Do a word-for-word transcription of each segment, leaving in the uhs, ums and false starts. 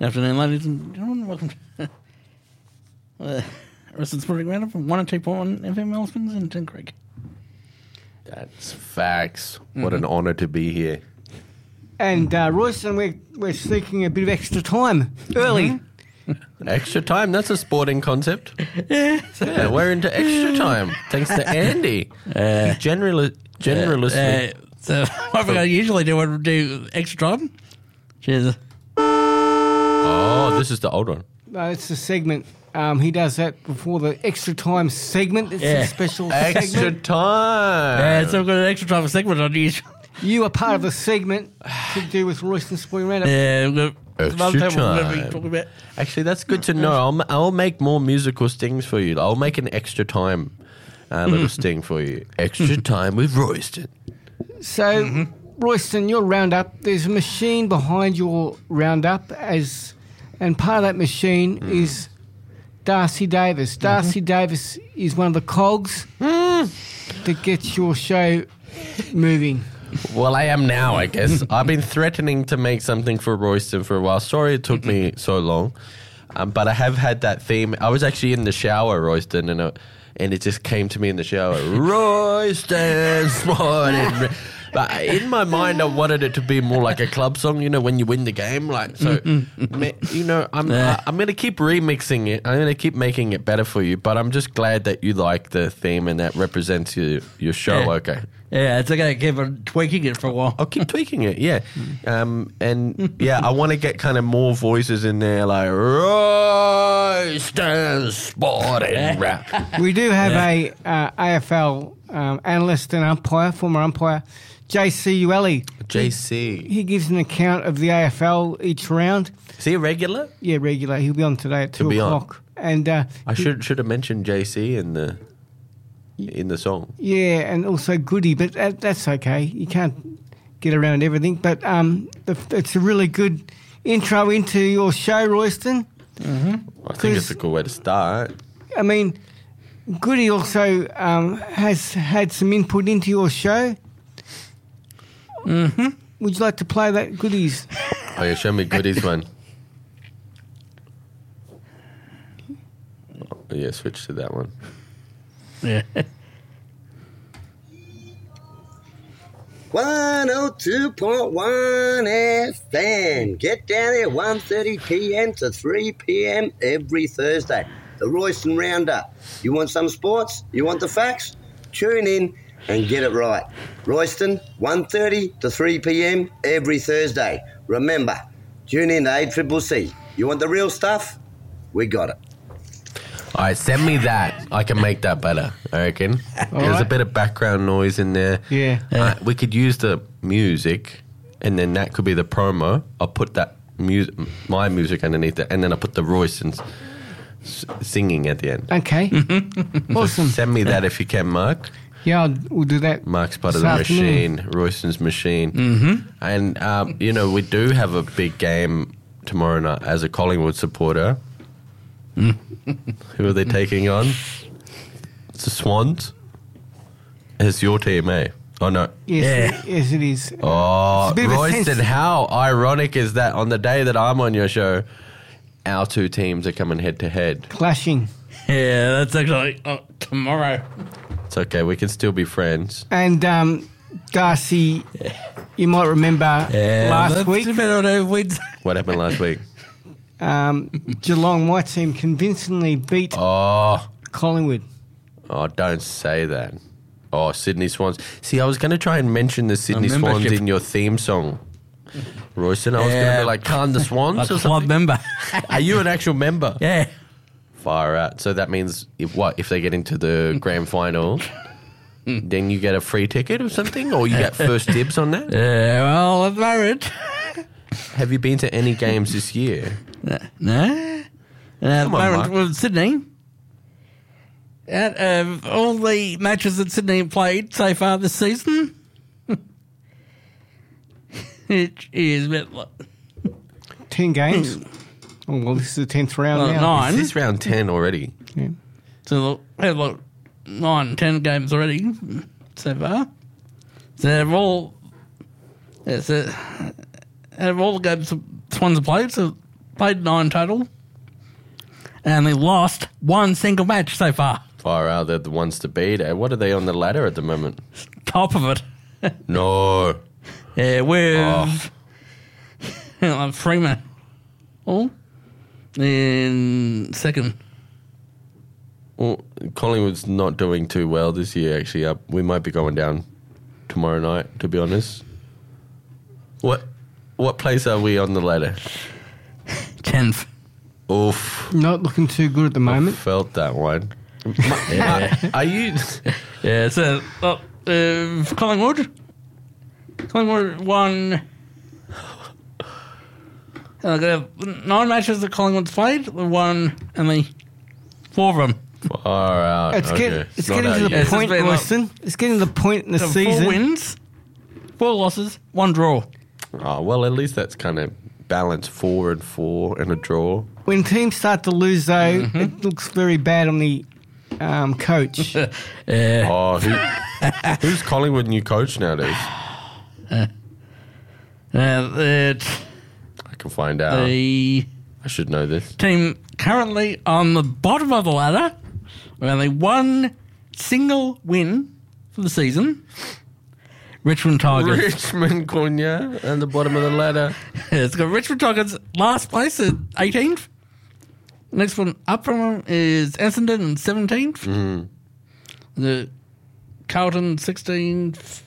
Afternoon, ladies and gentlemen. Welcome to uh, Royston Sporting Roundup from one oh two point one F M Elspins in Tin Creek. That's facts. Mm-hmm. What an honour to be here. And uh, Royston, we're, we're seeking a bit of extra time early. Mm-hmm. Extra time? That's a sporting concept. Yeah. Yeah, we're into extra time. Thanks to Andy. Uh, General, generously. Uh, uh, so what we're going to usually do when we do extra time. Cheers. Oh, this is the old one. No, it's a segment. Um, he does that before the extra time segment. It's Yeah. a special Extra segment. time. Yeah, so we've got an extra time segment on you. You are part of the segment to do with Royston Sporting Roundup. Yeah, we've got Extra another time we're going to be time. talking about. Actually, that's good to know. I'll, I'll make more musical stings for you. I'll make an extra time uh, little sting for you. Extra time with Royston. So, Mm-hmm. Royston, your roundup, there's a machine behind your roundup, as, and part of that machine Mm. is Darcy Davis. Darcy Mm-hmm. Davis is one of the cogs Mm. that gets your show moving. Well, I am now, I guess. I've been threatening to make something for Royston for a while. Sorry it took me so long. Um, but I have had that theme. I was actually in the shower, Royston, and, uh, and it just came to me in the shower. Royston Sporting. But in my mind, I wanted it to be more like a club song, you know, when you win the game. Like, so, me- you know, I'm Yeah. I, I'm going to keep remixing it. I'm going to keep making it better for you. But I'm just glad that you like the theme and that represents your, your show. Yeah. Okay. Yeah, it's okay. Keep on tweaking it for a while. I'll keep tweaking it, yeah. Um, and yeah, I want to get kind of more voices in there, like Royston Sporting Rap. We do have a uh, A F L um, analyst and umpire, former umpire, J C Ueli. J C. He gives an account of the A F L each round. Is he a regular? Yeah, regular. He'll be on today at two be on. o'clock. And uh, I should should have mentioned J C in the in the song. yeah, and also Goody, but that, that's okay. You can't get around everything. But um, the, it's a really good intro into your show, Royston. I think it's a good way to start. I mean, Goody also um, has had some input into your show. Mm-hmm. Would you like to play that Goodies? Oh yeah, show me Goodies one. Oh, yeah, switch to that one. Yeah. one oh two point one F M. Get down there one thirty p.m. to three p.m. every Thursday. The Royston Roundup. You want some sports? You want the facts? Tune in and get it right. Royston, one thirty to three p.m. every Thursday. Remember, tune in to A C C C. You want the real stuff? We got it. All right, send me that. I can make that better, I reckon. There's a right. bit of background noise in there. Yeah. Uh, we could use the music, and then that could be the promo. I'll put that music, my music underneath it, and then I'll put the Royston's s- singing at the end. Okay. Awesome. Send me that if you can, Mark. Yeah, I'll, we'll do that. Mark's part of this the afternoon. machine, Royston's machine. Mm-hmm. And, um, you know, we do have a big game tomorrow night as a Collingwood supporter. Who are they taking on? It's the Swans. It's your team, eh? Oh, no. Yes, it, yes, it is. Oh, It's a bit of a Royston, sense- how ironic is that? On the day that I'm on your show, our two teams are coming head to head. Clashing. Yeah, that's actually uh, tomorrow. It's okay, we can still be friends. And um, Darcy, you might remember last that's week, about who wins. What happened last week? um, Geelong, my team, convincingly beat Oh, Collingwood. oh, don't say that. Oh, Sydney Swans. See, I was going to try and mention the Sydney A Swans membership. in your theme song. Royston, I was going to Yeah. be like, Can the Swans A or club something? member. Are you an actual member? Yeah. Far out. So that means if what if they get into the grand final, then you get a free ticket or something, or you get first dibs on that. Yeah, well, at the moment. Have you been to any games this year? No. no. And at the Come on, moment Mark. with Sydney, out of all the matches that Sydney have played so far this season, it is about like, Ten games. Oh, well, this is the tenth round well, now. nine. Is this round ten already? Yeah. So they have like nine, ten games already so far. So they've all, yeah, so out of all the games the Swans have played, so played nine total, and they lost one single match so far. Far out, they're the ones to beat. Eh? What are they on the ladder at the moment? Top of it. No. Yeah, with Oh. Freeman. Oh, in second. Well, Collingwood's not doing too well this year, actually. Uh, we might be going down tomorrow night, to be honest. What what place are we on the ladder? Tenth. Oof. Not looking too good at the I moment. felt that one. Yeah. Are you... Yeah, so uh, uh, Collingwood. Collingwood won. Uh, they have nine matches that Collingwood's played. They won only four of them. Far out. It's, okay. get, it's not getting out to the yet. It's point, been, uh, Royston. It's getting to the point in the So season. four wins, four losses, one draw. Oh, well, at least that's kind of balanced. Four and four and a draw. When teams start to lose, though, Mm-hmm. it looks very bad on the um, coach. Uh, Oh, who, who's Collingwood new coach nowadays? uh, it, I can find out. the I should know this. team currently on the bottom of the ladder with only one single win for the season. Richmond Tigers. Richmond Cunha at the bottom of the ladder. It's got Richmond Tigers last place at eighteenth. Next one up from them is Essendon in seventeenth. Mm. The Carlton sixteenth.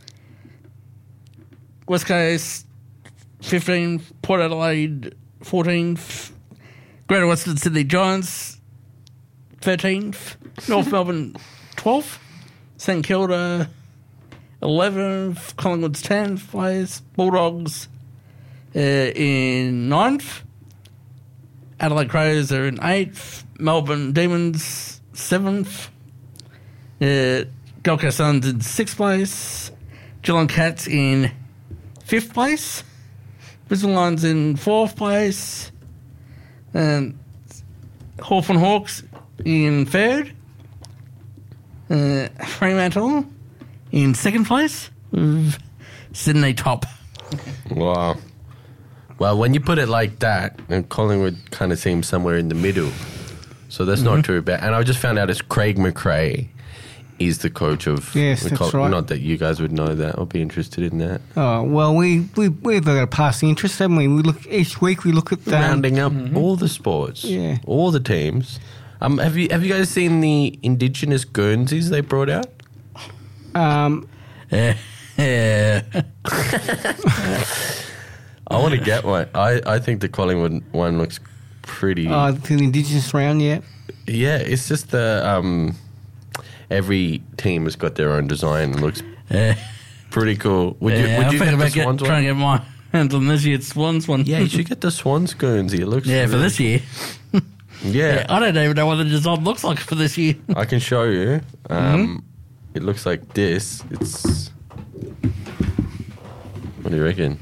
West Coast fifteenth. Port Adelaide fourteenth. Greater Western Sydney Giants thirteenth. North Melbourne twelfth. St Kilda eleventh. Collingwood's tenth place. Bulldogs uh, in ninth. Adelaide Crows are in eighth. Melbourne Demons seventh. Uh, Gold Coast Suns in sixth place. Geelong Cats in fifth place. Brisbane Lions in fourth place. And Hawthorn Hawks in third. Uh, Fremantle in second place. With Sydney top. Wow. Well, when you put it like that, and Collingwood kind of seems somewhere in the middle, so that's Mm-hmm. not too bad. And I just found out it's Craig McRae is the coach of. Yes, the that's right. Not that you guys would know that. I'll be interested in that. Oh, well, we, we, we've got a passing interest, haven't we? We look each week, we look at the... Rounding up all the sports, Yeah. all the teams. Um, have you have you guys seen the Indigenous Guernseys they brought out? Um, Yeah. Yeah. I want to get one. I, I think the Collingwood one looks pretty. uh, the Indigenous round, yeah. Yeah, it's just the um, every team has got their own design and looks Yeah. pretty cool. Would you Yeah, would I'm you thinking get the about get, Swans trying to one? get my hands on this year's Swans one. Yeah, you should get the Swans Guernsey. It looks Yeah, for really- this year. Yeah, Yeah, I don't even know what the design looks like for this year. I can show you. Um, Mm-hmm. It looks like this. It's. What do you reckon?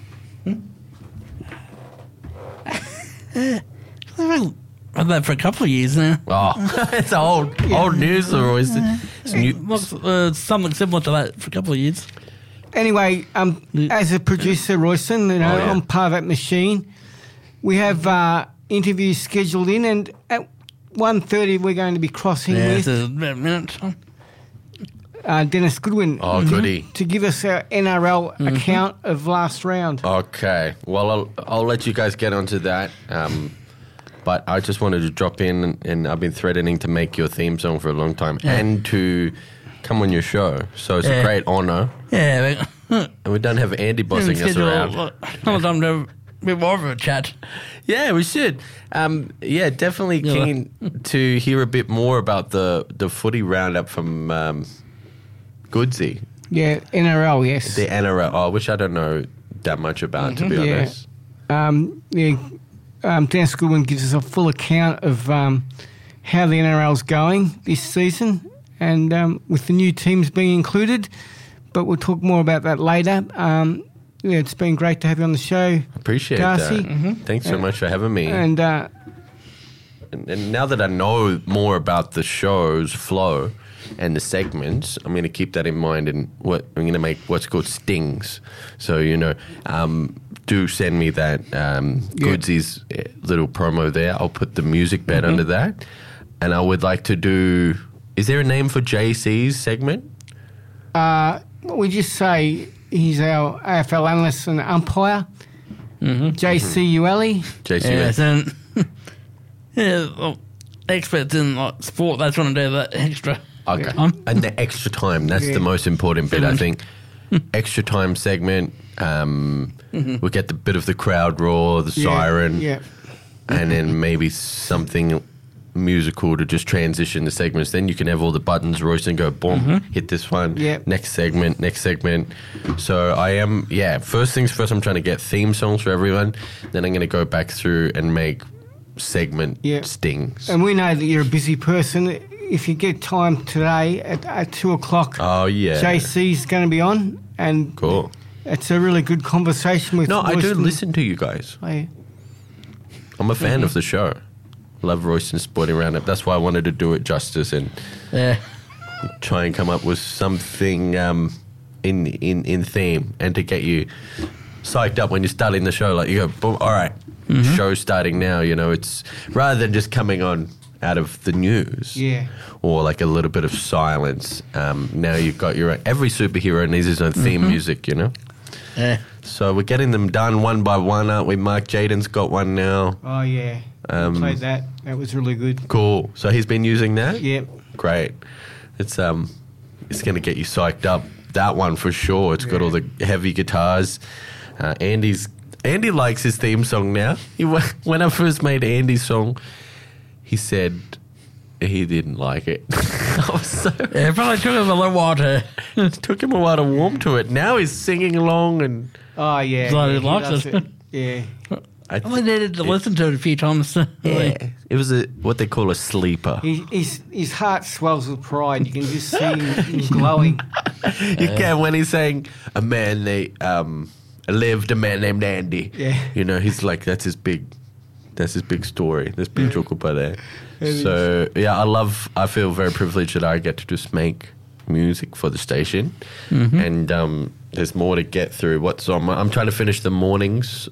I've had that for a couple of years now. Oh, it's old old news, or is it? It's new. Looks uh, something similar to that for a couple of years. Anyway, um, as a producer, Royston, you know, Oh, yeah. I'm part of that machine. We have uh, interviews scheduled in, and at one thirty we're going to be crossing Yeah, with it's a about a minute. uh, Dennis Goodwin Oh, goody. to give us our N R L Mm-hmm. account of last round. Okay. Well, I'll, I'll let you guys get onto that. Um, but I just wanted to drop in, and, and I've been threatening to make your theme song for a long time Yeah. and to come on your show. So it's Yeah. a great honour. Yeah, And we don't have Andy bossing us around. Another time to have a bit more of a chat. Yeah, we should. Um, yeah, definitely Yeah. keen to hear a bit more about the, the footy roundup from um, Goodsey, Yeah, N R L, yes. the N R L, oh, which I don't know that much about, to be Yeah. honest. Um, yeah, um, Dennis Goodwin gives us a full account of um, how the N R L's going this season, and um, with the new teams being included. But we'll talk more about that later. Um, yeah, it's been great to have you on the show, Appreciate Darcy. that. Thanks so much for having me. and uh, And, and now that I know more about the show's flow, and the segments, I'm going to keep that in mind, and what I'm going to make what's called stings. So you know, um, do send me that um, Yeah. Goodsies uh, little promo there. I'll put the music bed under that, and I would like to do. Is there a name for J C's segment? Uh, we just say he's our A F L analyst and umpire, J C U L E. J C. Yeah, so, yeah, well, experts in like sport, they just want to do that extra. Okay. Um, And the extra time, that's Yeah. the most important bit, I think. Extra time segment, um, we get the bit of the crowd roar, the Yeah, siren, Yeah. and then maybe something musical to just transition the segments. Then you can have all the buttons, Royston, go, boom, hit this one, Yeah. next segment, next segment. So I am, yeah, first things first, I'm trying to get theme songs for everyone. Then I'm going to go back through and make segment Yeah. stings. And we know that you're a busy person. If you get time today at, at two o'clock, Oh, yeah. J C's going to be on, and Cool. it's a really good conversation with. No, I do Royston. listen to you guys. Oh, yeah. I'm a fan Mm-hmm. of the show. Love Royston's Sporting Roundup. That's why I wanted to do it justice and Yeah. try and come up with something um, in in in theme, and to get you psyched up when you're starting the show. Like you go, boom, all right, Mm-hmm. show's starting now. You know, it's rather than just coming on out of the news, Yeah. or like a little bit of silence. Um, now you've got your own, every superhero needs his own theme Mm-hmm. music. You know. Yeah. So we're getting them done one by one, aren't we? Mark Jaden's got one now. Oh yeah. Um, Played that. That was really good. Cool. So he's been using that? Yep. Great. It's um it's gonna get you psyched up. That one for sure. It's got all the heavy guitars. Uh, Andy's Andy likes his theme song now. He, wa- when I first made Andy's song, he said he didn't like it. I was so Yeah, it probably took him a little while to. it took him a while to warm to it. Now he's singing along, and Oh yeah. Glad he yeah, likes loves it. Yeah. I I only needed to listen to it a few times. yeah, it was a what they call a sleeper. He, his his heart swells with pride. You can just see him, him glowing. You can when he's saying a man they um lived a man named Andy. Yeah. You know, he's like that's his big that's his big story. There's big Chukupa there. It So yeah, I love I feel very privileged that I get to just make music for the station. And um there's more to get through. What's on my, I'm trying to finish the mornings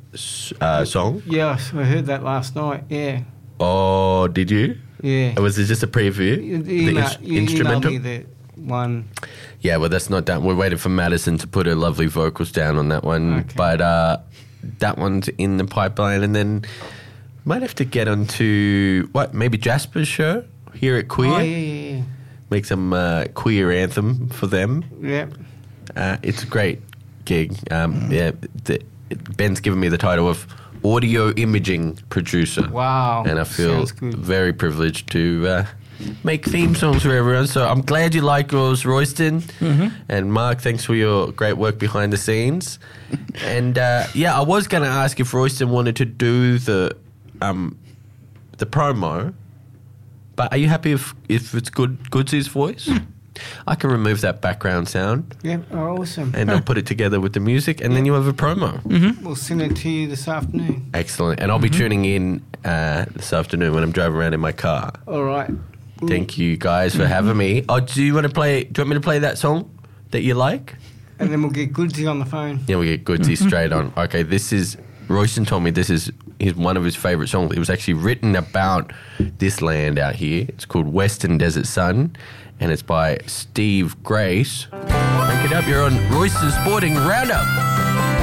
s- uh, song. Yes, I heard that last night. Yeah. Oh, did you? Yeah. Or was it just a preview? You, the you, ins- you, instrumental? You me the one. Yeah, well, that's not done. We're waiting for Madison to put her lovely vocals down on that one. Okay. But uh, that one's in the pipeline. And then might have to get onto, what, maybe Jasper's show here at Queer? Oh, yeah, yeah, Make some uh, queer anthem for them. yeah. Yeah. Uh, it's a great gig. Um, yeah, the, Ben's given me the title of audio imaging producer. Wow. And I feel Sounds good. very privileged to uh, make theme songs for everyone. So I'm glad you like yours, Royston. Mm-hmm. And Mark, thanks for your great work behind the scenes. And uh, yeah, I was going to ask if Royston wanted to do the um, the promo. But are you happy if, if it's good Goodsy's voice? I can remove that background sound Yeah. Oh, awesome. and I'll put it together with the music, and then you have a promo. We'll send it to you this afternoon. Excellent. And I'll be tuning in uh, this afternoon when I'm driving around in my car. All right. Thank you guys for having me. Oh, do you want to play? Do you want me to play that song that you like? And then we'll get Goodsy on the phone. Yeah, we get Goodsy straight on. Okay, this is Royston told me this is his, one of his favourite songs. It was actually written about this land out here. It's called Western Desert Sun, and it's by Steve Grace. Crank it up. You're on Royston Sporting Roundup.